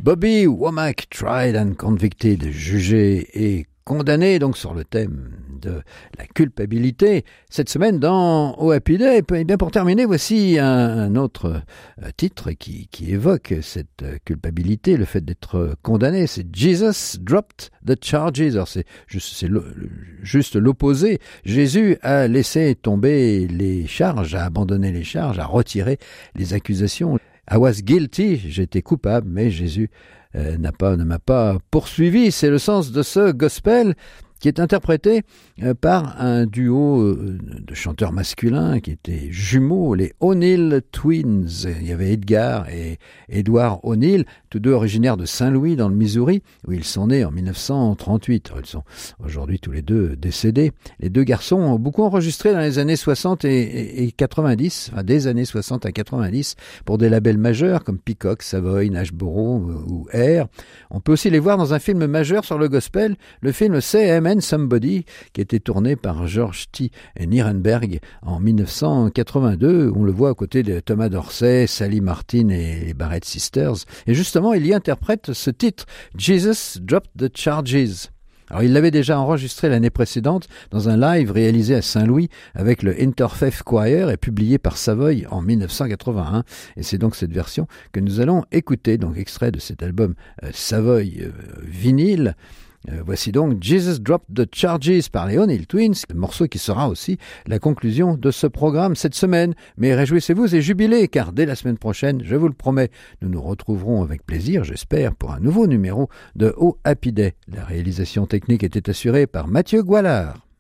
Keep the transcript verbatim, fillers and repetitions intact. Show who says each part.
Speaker 1: Bobby Womack, tried and convicted, jugé et condamné donc sur le thème de la culpabilité. Cette semaine dans O Happy Day, et bien pour terminer, voici un, un autre titre qui, qui évoque cette culpabilité, le fait d'être condamné. C'est Jesus dropped the charges. Alors c'est juste, c'est le, juste l'opposé. Jésus a laissé tomber les charges, a abandonné les charges, a retiré les accusations. I was guilty, j'étais coupable, mais Jésus euh, n'a pas, ne m'a pas poursuivi. C'est le sens de ce gospel qui est interprété euh, par un duo euh, de chanteurs masculins qui étaient jumeaux, les O'Neill Twins. Il y avait Edgar et Edward O'Neill, tous deux originaires de Saint-Louis dans le Missouri, où ils sont nés en dix-neuf cent trente-huit. Ils sont aujourd'hui tous les deux décédés. Les deux garçons ont beaucoup enregistré dans les années soixante et, et, et quatre-vingt-dix, enfin des années soixante à quatre-vingt-dix, pour des labels majeurs comme Peacock, Savoy, Nashboro ou Air. On peut aussi les voir dans un film majeur sur le gospel, le film Say Amen Somebody, qui a été tourné par George T. Nirenberg en dix-neuf cent quatre-vingt-deux. On le voit à côté de Thomas Dorsey, Sally Martin et les Barrett Sisters. Et justement, il y interprète ce titre, Jesus Dropped the Charges. Alors, il l'avait déjà enregistré l'année précédente dans un live réalisé à Saint-Louis avec le Interfaith Choir et publié par Savoy en dix-neuf cent quatre-vingt-un. Et c'est donc cette version que nous allons écouter, donc extrait de cet album euh, Savoy euh, vinyle. Euh, voici donc Jesus Dropped the Charges par les O'Neill Twins, le morceau qui sera aussi la conclusion de ce programme cette semaine. Mais réjouissez-vous et jubilez, car dès la semaine prochaine, je vous le promets, nous nous retrouverons avec plaisir, j'espère, pour un nouveau numéro de O Happy Day. La réalisation technique était assurée par Mathieu Goualard.